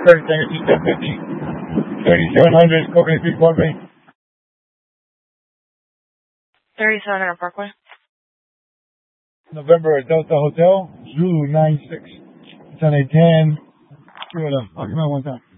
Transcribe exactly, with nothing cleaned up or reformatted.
American Tango two ten fifty. thirty-seven hundred Coconut Creek Parkway. thirty-seven hundred Parkway. November Delta Hotel, Zulu nine six. It's on a ten. Give it up. Oh, give me one time.